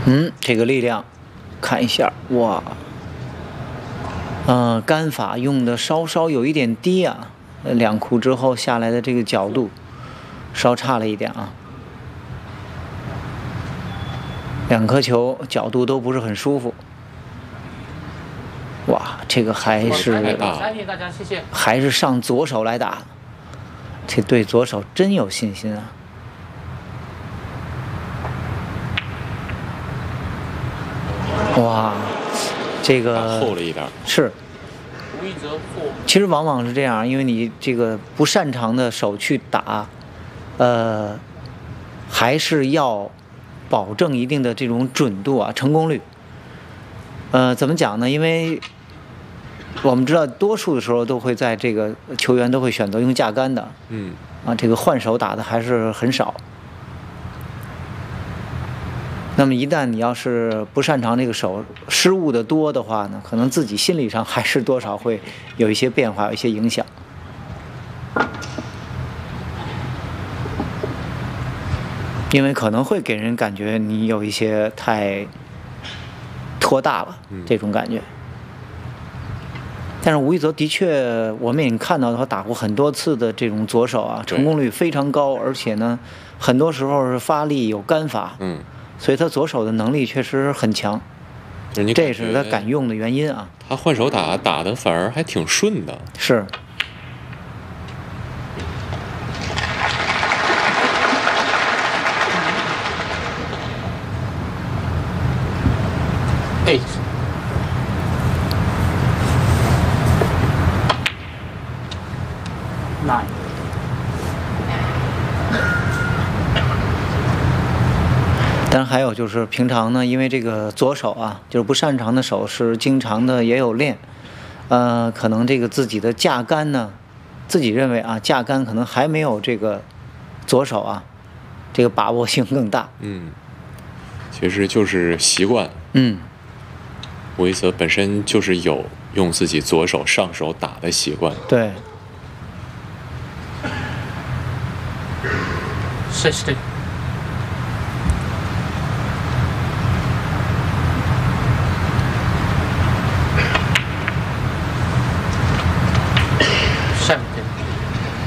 这个力量，看一下，哇，杆法用的稍稍有一点低啊，两库之后下来的这个角度稍差了一点啊，两颗球角度都不是很舒服。哇，这个还是上左手来打，这对左手真有信心啊！哇，这个厚了一点， 是。其实往往是这样，因为你这个不擅长的手去打，还是要保证一定的这种准度啊，成功率。怎么讲呢？因为我们知道，多数的时候都会在这个球员都会选择用架杆的，这个换手打的还是很少。那么一旦你要是不擅长这个手，失误的多的话呢，可能自己心理上还是多少会有一些变化，有一些影响。因为可能会给人感觉你有一些太拖大了，这种感觉。但是吴亦泽的确，我们也看到他打过很多次的这种左手啊，成功率非常高，而且呢，很多时候是发力有杆法，所以他左手的能力确实很强，这是他敢用的原因啊。 他换手打的反而还挺顺的， 是。当然还有就是平常呢，因为这个左手啊，就是不擅长的手是经常的也有练，可能这个自己的架杆呢，自己认为啊，架杆可能还没有这个左手啊，这个把握性更大。 其实就是习惯。吴亦泽本身就是有用自己左手上手打的习惯。 对。 60